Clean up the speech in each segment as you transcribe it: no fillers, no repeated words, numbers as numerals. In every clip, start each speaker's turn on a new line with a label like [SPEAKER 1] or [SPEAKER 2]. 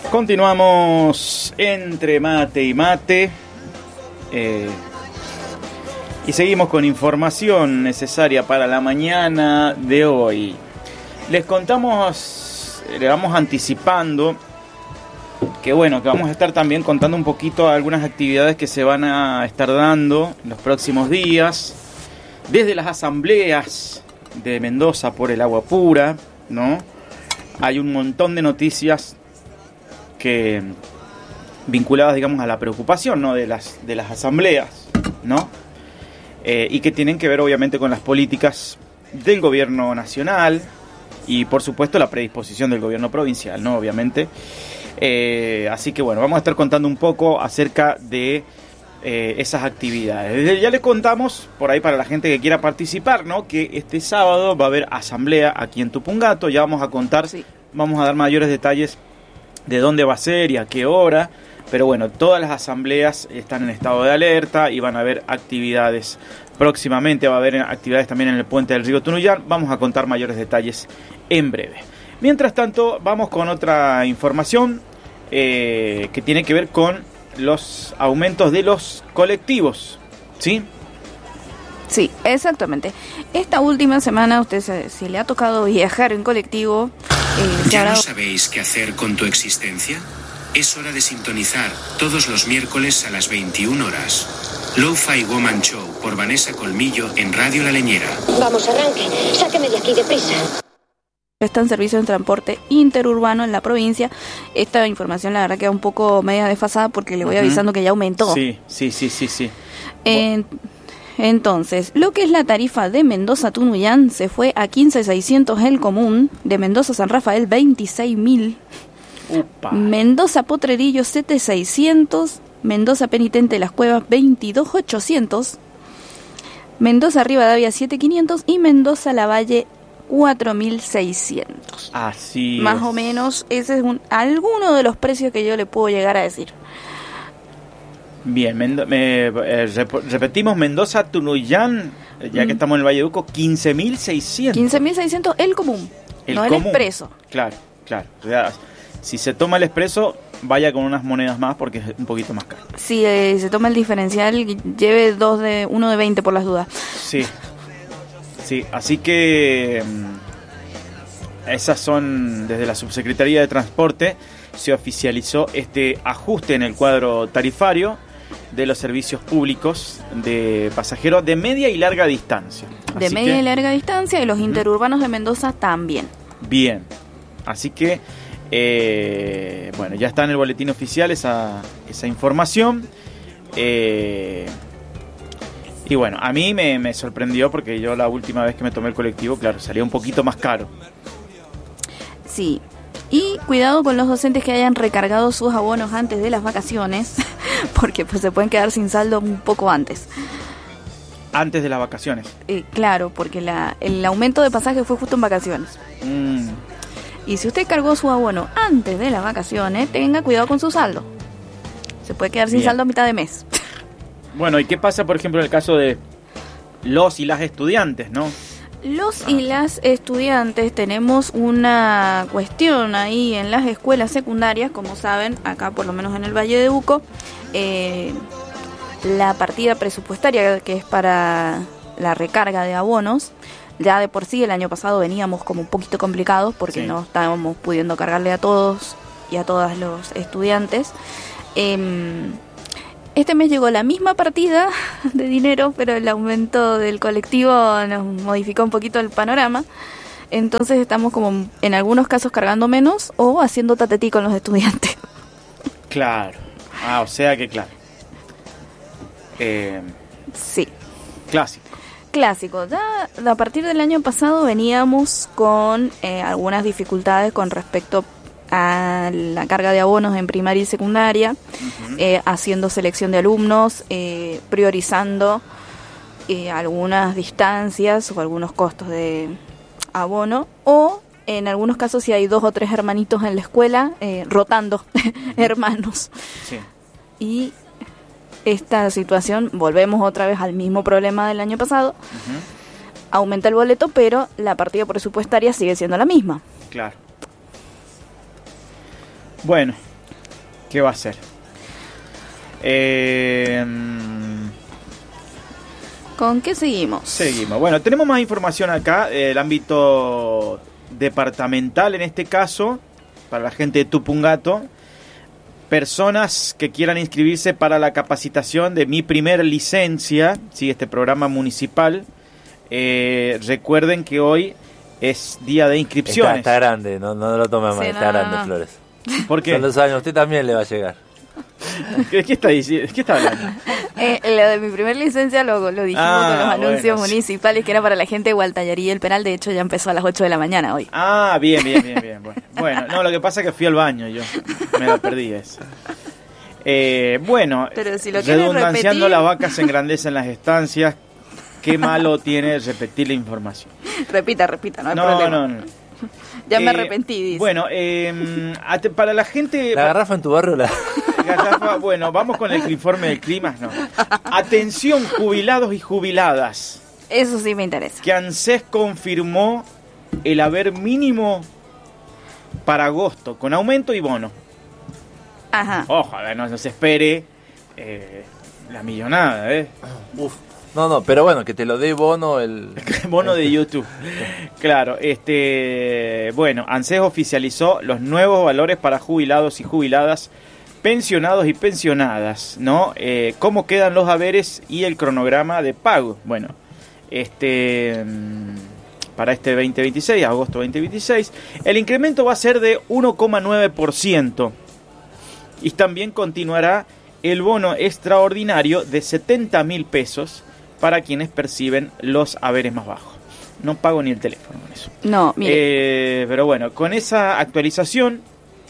[SPEAKER 1] Continuamos entre mate y mate y seguimos con información necesaria para la mañana de hoy. Les contamos, le vamos anticipando que bueno, que vamos a estar también contando un poquito algunas actividades que se van a estar dando en los próximos días, desde las asambleas de Mendoza por el agua pura, ¿no? Hay un montón de noticias que vinculadas, digamos, a la preocupación, ¿no?, de las asambleas, ¿no? Y que tienen que ver obviamente con las políticas del gobierno nacional y por supuesto la predisposición del gobierno provincial, ¿no?, obviamente. Así que bueno, vamos a estar contando un poco acerca de esas actividades. Ya les contamos por ahí para la gente que quiera participar, ¿no?, que este sábado va a haber asamblea aquí en Tupungato. Ya vamos a contar, sí, vamos a dar mayores detalles de dónde va a ser y a qué hora, pero bueno, todas las asambleas están en estado de alerta y van a haber actividades próximamente. Va a haber actividades también en el puente del río Tunuyán. Vamos a contar mayores detalles en breve. Mientras tanto, vamos con otra información que tiene que ver con los aumentos de los colectivos, ¿sí?
[SPEAKER 2] Sí, exactamente. Esta última semana a usted si le ha tocado viajar en colectivo.
[SPEAKER 3] ¿Ya no sabéis qué hacer con tu existencia? Es hora de sintonizar todos los miércoles a las 21 horas. Lo-Fi Woman Show por Vanessa Colmillo en Radio La Leñera.
[SPEAKER 4] Vamos, arranque. Sáqueme de aquí deprisa.
[SPEAKER 2] Está en servicio de transporte interurbano en la provincia. Esta información la verdad queda un poco media desfasada porque le voy avisando que ya aumentó.
[SPEAKER 1] Sí.
[SPEAKER 2] Entonces, lo que es la tarifa de Mendoza-Tunuyán se fue a 15.600 el común, de Mendoza-San Rafael 26.000, Mendoza-Potrerillo 7.600, Mendoza-Penitente de las Cuevas 22.800, Mendoza-Rivadavia 7.500 y Mendoza-Lavalle 4.600.
[SPEAKER 1] Así
[SPEAKER 2] más o menos, ese es alguno de los precios que yo le puedo llegar a decir.
[SPEAKER 1] Bien, repetimos, Mendoza-Tunuyán, ya que estamos en el Valle de Uco, 15.600.
[SPEAKER 2] 15.600 el común, no el expreso.
[SPEAKER 1] Claro. O sea, si se toma el expreso, vaya con unas monedas más porque es un poquito más caro.
[SPEAKER 2] Si se toma el diferencial, lleve uno de 20 por las dudas.
[SPEAKER 1] Sí, así que esas son, desde la Subsecretaría de Transporte, se oficializó este ajuste en el cuadro tarifario de los servicios públicos de pasajeros de media y larga distancia.
[SPEAKER 2] Y larga distancia y los interurbanos de Mendoza también.
[SPEAKER 1] Bien, así que bueno, ya está en el boletín oficial esa información. Y bueno, a mí me sorprendió porque yo la última vez que me tomé el colectivo, claro, salía un poquito más caro.
[SPEAKER 2] Sí. Y cuidado con los docentes que hayan recargado sus abonos antes de las vacaciones, porque pues se pueden quedar sin saldo un poco antes.
[SPEAKER 1] Antes de las vacaciones.
[SPEAKER 2] Claro, porque el aumento de pasaje fue justo en vacaciones. Y si usted cargó su abono antes de las vacaciones, tenga cuidado con su saldo. Se puede quedar sin saldo a mitad de mes.
[SPEAKER 1] Bueno, ¿y qué pasa, por ejemplo, en el caso de los y las estudiantes, no?
[SPEAKER 2] Los y las estudiantes tenemos una cuestión ahí en las escuelas secundarias, como saben, acá por lo menos en el Valle de Uco, la partida presupuestaria que es para la recarga de abonos, ya de por sí el año pasado veníamos como un poquito complicados porque no estábamos pudiendo cargarle a todos y a todas los estudiantes. Este mes llegó la misma partida de dinero, pero el aumento del colectivo nos modificó un poquito el panorama. Entonces estamos como en algunos casos cargando menos o haciendo tatetí con los estudiantes.
[SPEAKER 1] Claro. O sea que claro.
[SPEAKER 2] Sí.
[SPEAKER 1] Clásico.
[SPEAKER 2] Ya a partir del año pasado veníamos con algunas dificultades con respecto a la carga de abonos en primaria y secundaria, haciendo selección de alumnos, priorizando algunas distancias o algunos costos de abono, o en algunos casos si hay 2 o 3 hermanitos en la escuela, rotando hermanos.
[SPEAKER 1] Sí.
[SPEAKER 2] Y esta situación, volvemos otra vez al mismo problema del año pasado, aumenta el boleto, pero la partida presupuestaria sigue siendo la misma.
[SPEAKER 1] Claro. Bueno, ¿Qué va a hacer?
[SPEAKER 2] ¿Con qué seguimos?
[SPEAKER 1] Seguimos. Bueno, tenemos más información acá, el ámbito departamental en este caso, para la gente de Tupungato. Personas que quieran inscribirse para la capacitación de Mi Primer Licencia, ¿sí? Este programa municipal. Recuerden que hoy es día de inscripciones.
[SPEAKER 5] Está grande, no lo tome mal, está grande, Flores.
[SPEAKER 1] ¿Por qué?
[SPEAKER 5] Son 2 años, usted también le va a llegar.
[SPEAKER 1] ¿Qué está diciendo? ¿Qué está hablando?
[SPEAKER 2] Lo de Mi Primer Licencia lo dijimos con los anuncios municipales, que era para la gente de Gualtallarí y El Peral. De hecho, ya empezó a las 8 de la mañana hoy.
[SPEAKER 1] Ah, bien. Bueno, no, lo que pasa es que fui al baño, yo me la perdí esa. Bueno,
[SPEAKER 2] pero si lo
[SPEAKER 1] redundanciando, las vacas se engrandecen las estancias. Qué malo tiene repetir la información.
[SPEAKER 2] Repita, no hay problema.
[SPEAKER 1] No.
[SPEAKER 2] Ya me arrepentí, dice.
[SPEAKER 1] Bueno, para la gente...
[SPEAKER 5] ¿La garrafa en tu barrio?
[SPEAKER 1] Garrafa, bueno, vamos con el informe del clima. No. Atención, jubilados y jubiladas.
[SPEAKER 2] Eso sí me interesa.
[SPEAKER 1] Que ANSES confirmó el haber mínimo para agosto, con aumento y bono.
[SPEAKER 2] Ajá.
[SPEAKER 1] Ojalá no se espere la millonada,
[SPEAKER 5] Uf. No, pero bueno, que te lo dé bono el
[SPEAKER 1] bono de YouTube. Claro, bueno, ANSES oficializó los nuevos valores para jubilados y jubiladas, pensionados y pensionadas, ¿no? Cómo quedan los haberes y el cronograma de pago. Bueno, para este 2026, agosto 2026, el incremento va a ser de 1,9%. Y también continuará el bono extraordinario de 70.000 pesos para quienes perciben los haberes más bajos. No pago ni el teléfono con eso.
[SPEAKER 2] No, mire.
[SPEAKER 1] Pero bueno, con esa actualización,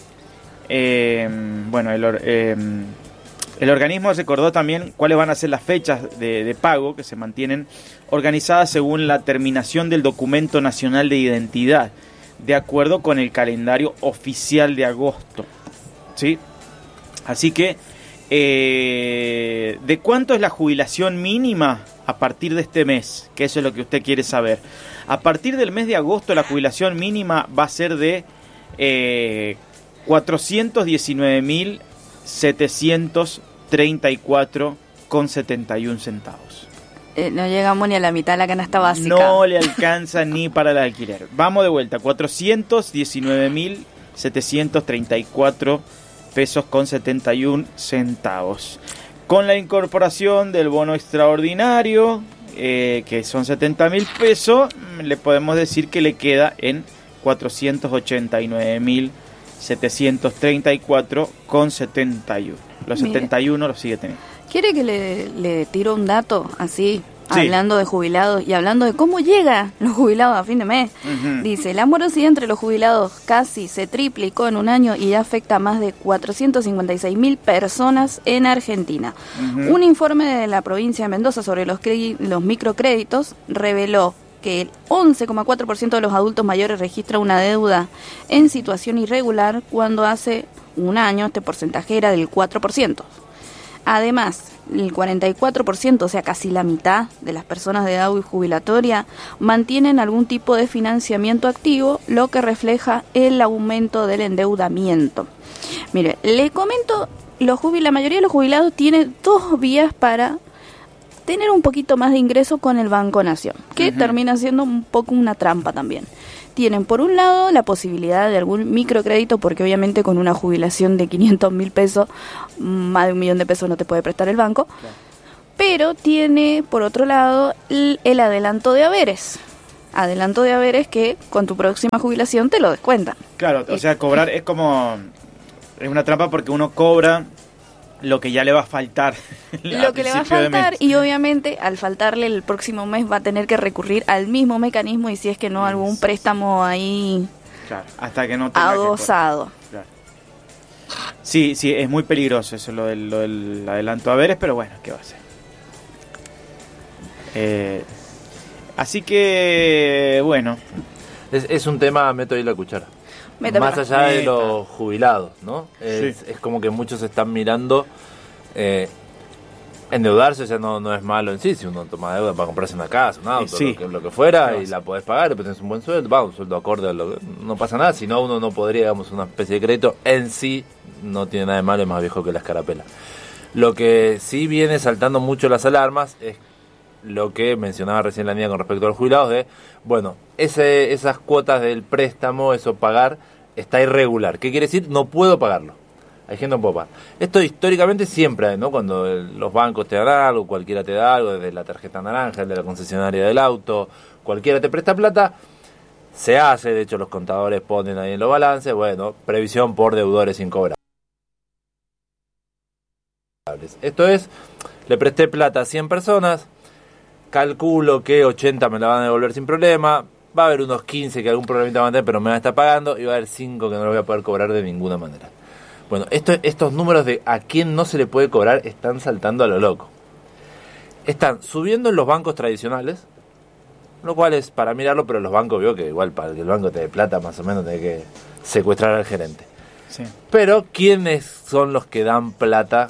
[SPEAKER 1] bueno, el organismo recordó también cuáles van a ser las fechas de pago que se mantienen organizadas según la terminación del Documento Nacional de Identidad, de acuerdo con el calendario oficial de agosto, ¿sí? Así que, ¿de cuánto es la jubilación mínima a partir de este mes? Que eso es lo que usted quiere saber. A partir del mes de agosto la jubilación mínima va a ser de 419.734,71 centavos.
[SPEAKER 2] No llegamos ni a la mitad de la canasta básica.
[SPEAKER 1] No le alcanza ni para el alquiler. Vamos de vuelta, 419.734 pesos con 71 centavos. Con la incorporación del bono extraordinario, que son 70.000 pesos, le podemos decir que le queda en 489.734,71. Los 71 los sigue teniendo.
[SPEAKER 2] ¿Quiere que le tiro un dato así?
[SPEAKER 1] Sí.
[SPEAKER 2] Hablando de jubilados y hablando de cómo llegan los jubilados a fin de mes. Uh-huh. Dice, la morosidad entre los jubilados casi se triplicó en un año y ya afecta a más de 456.000 personas en Argentina. Uh-huh. Un informe de la provincia de Mendoza sobre los microcréditos reveló que el 11,4% de los adultos mayores registra una deuda en situación irregular, cuando hace un año este porcentaje era del 4%. Además, el 44%, o sea, casi la mitad de las personas de edad jubilatoria, mantienen algún tipo de financiamiento activo, lo que refleja el aumento del endeudamiento. Mire, le comento, la mayoría de los jubilados tienen 2 vías para tener un poquito más de ingreso con el Banco Nación, que termina siendo un poco una trampa también. Tienen, por un lado, la posibilidad de algún microcrédito, porque obviamente con una jubilación de 500.000 pesos, más de 1.000.000 de pesos no te puede prestar el banco. Claro. Pero tiene, por otro lado, el adelanto de haberes. Adelanto de haberes que con tu próxima jubilación te lo descuentan.
[SPEAKER 1] Claro, o sea, cobrar es una trampa, porque uno cobra lo que ya le va a faltar.
[SPEAKER 2] Lo que le va a faltar, y obviamente al faltarle el próximo mes va a tener que recurrir al mismo mecanismo, y si es que no, algún préstamo ahí,
[SPEAKER 1] claro, hasta que no tenga
[SPEAKER 2] adosado.
[SPEAKER 1] Claro. Sí, es muy peligroso eso, lo del adelanto de haberes, pero bueno, ¿qué va a hacer? Así que, bueno.
[SPEAKER 5] Es un tema, meto ahí la cuchara. Más allá de los jubilados, ¿no? Es como que muchos están mirando, endeudarse ya no es malo en sí. Si uno toma deuda para comprarse una casa, un auto, lo que fuera, y la podés pagar, después tenés un buen sueldo, un sueldo acorde a lo que no pasa nada. Si no, uno no podría, digamos, una especie de crédito en sí no tiene nada de malo, es más viejo que la escarapela. Lo que sí viene saltando mucho las alarmas es lo que mencionaba recién la niña con respecto a los jubilados, de, bueno, esas cuotas del préstamo, eso pagar, está irregular. ¿Qué quiere decir? No puedo pagarlo. Hay gente que no puede pagar. Esto históricamente siempre hay, ¿no? Cuando los bancos te dan algo, cualquiera te da algo, desde la tarjeta naranja, el de la concesionaria del auto, cualquiera te presta plata, se hace, de hecho los contadores ponen ahí en los balances, bueno, previsión por deudores incobrables. Esto es, le presté plata a 100 personas, calculo que 80 me la van a devolver sin problema, va a haber unos 15 que algún problemita van a tener, pero me van a estar pagando, y va a haber 5 que no los voy a poder cobrar de ninguna manera. Bueno, estos números de a quién no se le puede cobrar están saltando a lo loco. Están subiendo en los bancos tradicionales, lo cual es para mirarlo, pero los bancos, veo que igual para que el banco te dé plata, más o menos tiene que secuestrar al gerente.
[SPEAKER 1] Sí.
[SPEAKER 5] Pero, ¿quiénes son los que dan plata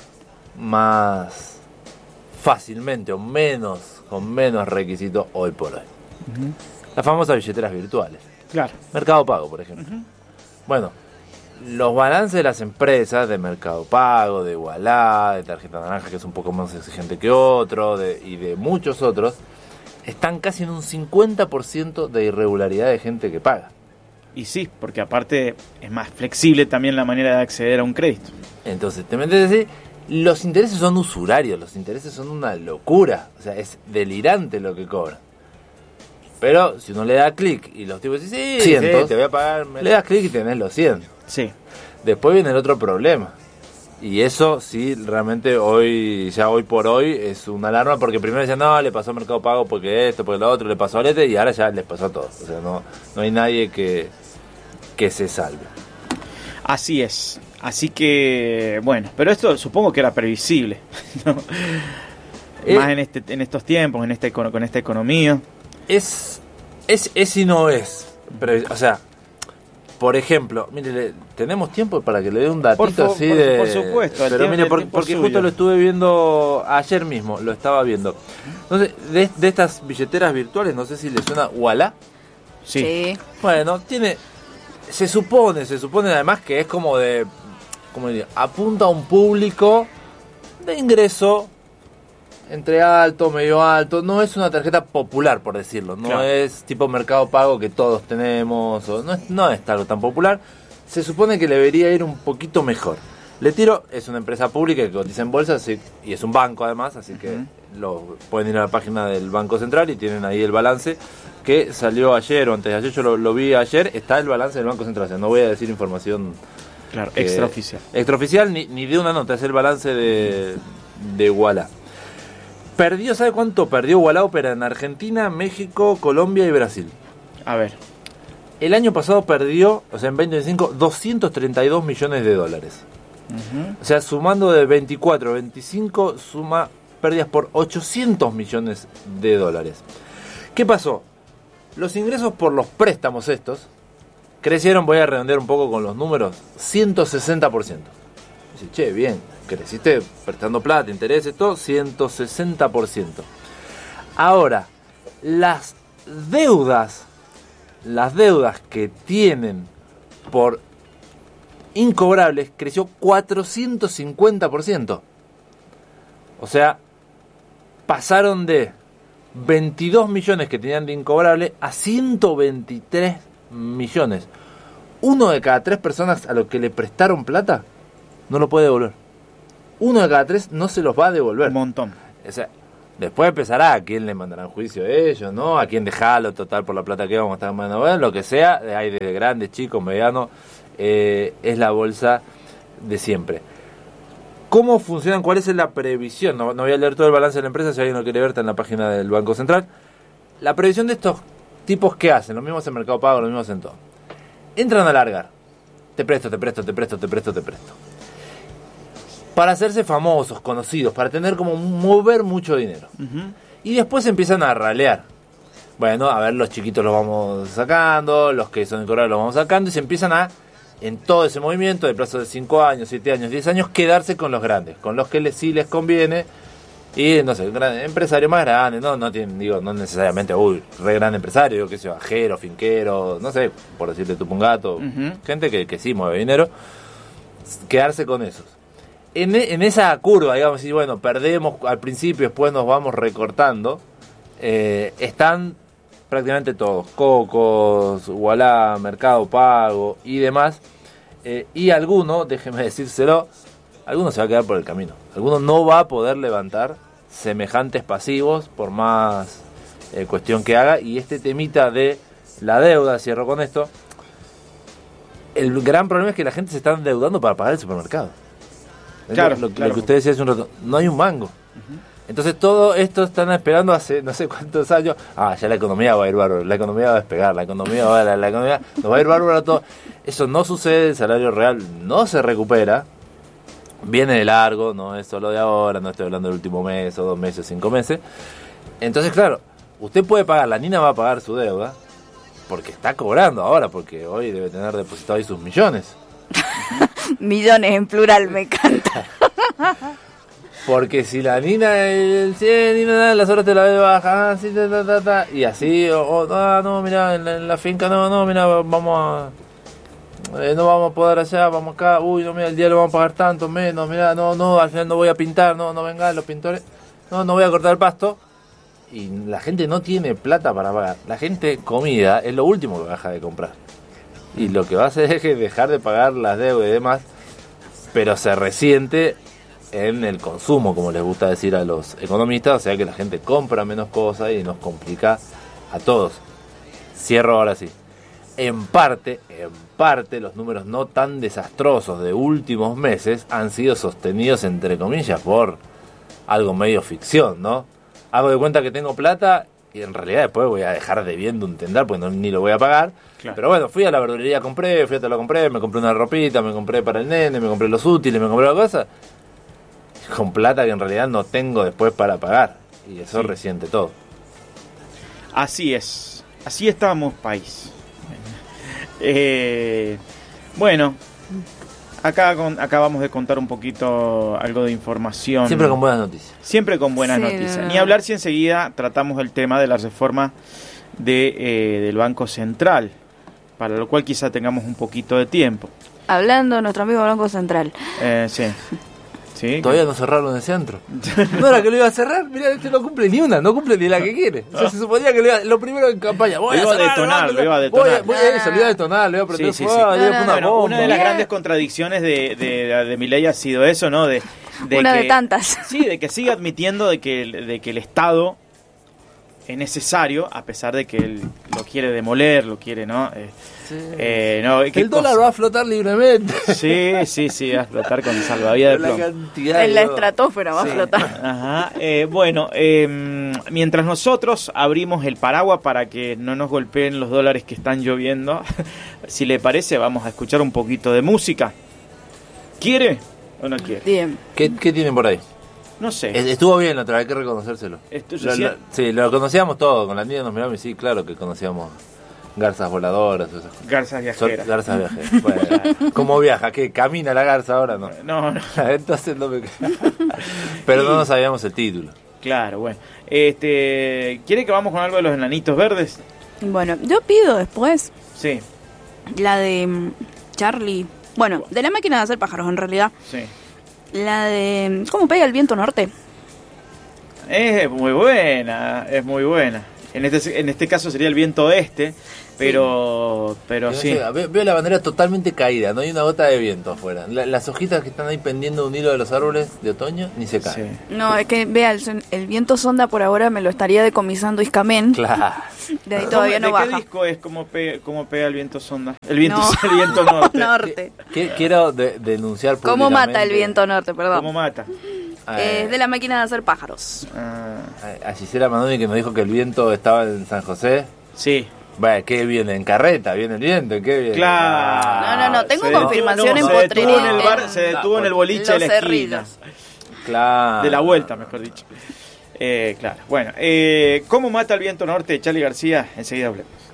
[SPEAKER 5] más fácilmente o con menos requisitos hoy por hoy? Uh-huh. Las famosas billeteras virtuales.
[SPEAKER 1] Claro.
[SPEAKER 5] Mercado Pago, por ejemplo. Uh-huh. Bueno, los balances de las empresas de Mercado Pago, de Ualá, de Tarjeta Naranja, que es un poco más exigente que otro, y de muchos otros, están casi en un 50% de irregularidad de gente que paga.
[SPEAKER 1] Y sí, porque aparte es más flexible también la manera de acceder a un crédito.
[SPEAKER 5] Entonces, te metes a decir, los intereses son usurarios, los intereses son una locura, o sea, es delirante lo que cobran. Pero si uno le da clic y los tipos dicen, sí, te voy a pagar, le das clic y tenés los 100.
[SPEAKER 1] Sí.
[SPEAKER 5] Después viene el otro problema. Y eso sí, realmente hoy por hoy es una alarma, porque primero decían, no, le pasó a Mercado Pago porque esto, porque lo otro, le pasó a Lete, y ahora ya les pasó a todos. O sea, no hay nadie que se salve.
[SPEAKER 1] Así es. Así que, bueno, pero esto supongo que era previsible, ¿no? Más en estos tiempos, con esta economía.
[SPEAKER 5] Es y no es. O sea, por ejemplo, mire, tenemos tiempo para que le dé un datito así de...
[SPEAKER 1] Por supuesto.
[SPEAKER 5] Pero mire, porque justo lo estuve viendo ayer mismo, lo estaba viendo. Entonces, de estas billeteras virtuales, no sé si le suena Ualá.
[SPEAKER 1] Sí.
[SPEAKER 5] Bueno, se supone además que es como de... ¿Cómo diría? Apunta a un público de ingreso entre alto, medio alto. No es una tarjeta popular, por decirlo. No claro. Es tipo Mercado Pago que todos tenemos. No es algo tan popular. Se supone que le debería ir un poquito mejor. Letiro es una empresa pública que cotiza en bolsa y es un banco además, así que pueden ir a la página del Banco Central y tienen ahí el balance que salió ayer o antes de ayer. Yo lo vi ayer. Está el balance del Banco Central. O sea, no voy a decir información...
[SPEAKER 1] Claro, extraoficial.
[SPEAKER 5] Extraoficial ni de una nota, es el balance de Ualá. Perdió, ¿sabe cuánto perdió Ualá Opera en Argentina, México, Colombia y Brasil?
[SPEAKER 1] A ver.
[SPEAKER 5] El año pasado perdió, o sea, en 2025, $232 millones. Uh-huh. O sea, sumando de 24 a 25, suma pérdidas por $800 millones. ¿Qué pasó? Los ingresos por los préstamos estos crecieron, voy a redondear un poco con los números, 160%. Dice, che, bien, creciste prestando plata, intereses, todo, 160%. Ahora, las deudas que tienen por incobrables creció 450%. O sea, pasaron de 22 millones que tenían de incobrable a 123 millones. 1 de cada 3 personas a los que le prestaron plata no lo puede devolver. 1 de cada 3 no se los va a devolver.
[SPEAKER 1] Un montón.
[SPEAKER 5] O sea, después empezará a quién le mandarán juicio a ellos, ¿no? A quién dejarlo total por la plata que vamos a estar mandando. Bueno, lo que sea, hay de grandes, chicos, medianos, es la bolsa de siempre. ¿Cómo funcionan? ¿Cuál es la previsión? No voy a leer todo el balance de la empresa, si alguien lo quiere ver, está en la página del Banco Central. La previsión de estos tipos que hacen, lo mismo en Mercado Pago, lo mismo en todo. Entran a largar. Te presto. Para hacerse famosos, conocidos, para tener como mover mucho dinero. Uh-huh. Y después empiezan a ralear. Bueno, a ver, los chiquitos los vamos sacando, los que son incobrables los vamos sacando, y se empiezan a, en todo ese movimiento de plazo de 5 años, 7 años, 10 años, quedarse con los grandes, con los que sí les conviene. Y no sé, empresario más grande, no tienen, no necesariamente, re grande empresario, qué sé yo, ajero, finquero, no sé, por decirte Tupungato, uh-huh. Gente que sí mueve dinero. quedarse con esos. En esa curva, digamos, y bueno, perdemos al principio, después nos vamos recortando, están prácticamente todos, Cocos, Ualá, Mercado Pago y demás, y alguno, déjeme decírselo, alguno se va a quedar por el camino, alguno no va a poder levantar semejantes pasivos por más cuestión que haga, y este temita de la deuda, cierro con esto, el gran problema es que la gente se está endeudando para pagar el supermercado.
[SPEAKER 1] Claro,
[SPEAKER 5] lo
[SPEAKER 1] claro.
[SPEAKER 5] que usted decía hace un rato, no hay un mango. Entonces todo esto están esperando hace no sé cuántos años. Ya la economía va a ir bárbaro, la economía va a despegar, la economía nos va a ir bárbaro todo. Eso no sucede, el salario real no se recupera, viene de largo, no es solo de ahora, no estoy hablando del último mes o 2 meses, 5 meses. Entonces claro, usted puede pagar, la Nina va a pagar su deuda, porque está cobrando ahora, porque hoy debe tener depositado ahí sus millones.
[SPEAKER 2] Millones en plural, me encanta.
[SPEAKER 5] Porque si la Nina, el 100, las horas te la ve baja, así, y así, no, mira, en la finca, no, mira, vamos no vamos a poder allá, vamos acá, no, mira, el día lo vamos a pagar tanto, menos, mira, no, al final no voy a pintar, no vengan los pintores, no voy a cortar el pasto, y la gente no tiene plata para pagar. La gente, comida, es lo último que deja de comprar. Y lo que va a hacer es dejar de pagar las deudas y demás, pero se resiente en el consumo, como les gusta decir a los economistas, o sea que la gente compra menos cosas y nos complica a todos. Cierro ahora sí. En parte, los números no tan desastrosos de últimos meses han sido sostenidos, entre comillas, por algo medio ficción, ¿no? Hago de cuenta que tengo plata y en realidad después voy a dejar debiendo un tendal porque ni lo voy a pagar. Claro. Pero bueno, fui a la verdulería, me compré una ropita, me compré para el nene, me compré los útiles, me compré la cosa, con plata que en realidad no tengo después para pagar. Y eso resiente todo.
[SPEAKER 1] Así es. Así estamos, país. Bueno, acá acabamos de contar un poquito algo de información.
[SPEAKER 5] Siempre con buenas noticias.
[SPEAKER 1] Siempre con buenas noticias. Ni hablar si enseguida tratamos el tema de la reforma del Banco Central, para lo cual quizá tengamos un poquito de tiempo.
[SPEAKER 2] Hablando de nuestro amigo Banco Central.
[SPEAKER 1] Sí. ¿Sí?
[SPEAKER 5] Todavía no cerraron el centro. No era que lo iba a cerrar, mirá, no cumple ni una, no cumple ni la que quiere. O sea, se suponía que lo primero en campaña.
[SPEAKER 1] Lo iba a detonar.
[SPEAKER 5] Lo iba a detonar, lo iba a prender fuego.
[SPEAKER 1] Una de las grandes contradicciones de Milei ha sido eso, ¿no?
[SPEAKER 2] Una de tantas.
[SPEAKER 1] Sí, de que sigue admitiendo de que el Estado es necesario, a pesar de que él lo quiere demoler, lo quiere, ¿no?
[SPEAKER 5] El dólar va a flotar libremente.
[SPEAKER 1] Sí, va a flotar con salvavidas de plomo.
[SPEAKER 2] En la estratosfera va a flotar.
[SPEAKER 1] Ajá. Bueno, mientras nosotros abrimos el paraguas para que no nos golpeen los dólares que están lloviendo, si le parece, vamos a escuchar un poquito de música. ¿Quiere o no quiere?
[SPEAKER 2] Bien.
[SPEAKER 5] ¿Qué tienen por ahí?
[SPEAKER 1] No sé.
[SPEAKER 5] Estuvo bien otra vez, hay que reconocérselo. Sí, lo conocíamos todos, con la niña nos miramos y sí, claro que conocíamos garzas voladoras, esas cosas.
[SPEAKER 1] Garzas viajeras.
[SPEAKER 5] Garzas viajeras. Bueno, ¿cómo viaja? ¿Qué? ¿Camina la garza ahora? No. Entonces no me... Pero no sabíamos el título.
[SPEAKER 1] Claro, bueno. ¿Quiere que vamos con algo de los enanitos verdes?
[SPEAKER 2] Bueno, yo pido después.
[SPEAKER 1] Sí.
[SPEAKER 2] La de Charlie. Bueno, de la máquina de hacer pájaros, en realidad.
[SPEAKER 1] Sí.
[SPEAKER 2] La de ¿Cómo pega el viento norte?
[SPEAKER 1] Es muy buena. En este caso sería el viento este, pero sí.
[SPEAKER 5] Veo la bandera totalmente caída, no hay una gota de viento afuera. Las hojitas que están ahí pendiendo de un hilo de los árboles de otoño ni se caen.
[SPEAKER 2] Sí. No, es que vea, el viento sonda por ahora me lo estaría decomisando Iscamen.
[SPEAKER 5] Claro.
[SPEAKER 2] De ahí todavía no baja.
[SPEAKER 1] ¿De qué disco es cómo pega el viento sonda? El viento norte.
[SPEAKER 5] Quiero denunciar públicamente.
[SPEAKER 2] ¿Cómo mata el viento norte? Perdón.
[SPEAKER 1] ¿Cómo mata?
[SPEAKER 2] De la máquina de hacer pájaros.
[SPEAKER 5] A Gisela Manoni, que nos dijo que el viento estaba en San José.
[SPEAKER 1] Sí.
[SPEAKER 5] Bueno, ¿qué viene? ¿En carreta? ¿Viene el viento? ¿En qué viene?
[SPEAKER 2] Claro. No. Tengo confirmación en Potrerillos.
[SPEAKER 1] Se detuvo en el boliche de la esquina.
[SPEAKER 5] Claro.
[SPEAKER 1] De la vuelta, mejor dicho. Claro. Bueno, ¿cómo mata el viento norte de Charly García? Enseguida hablemos.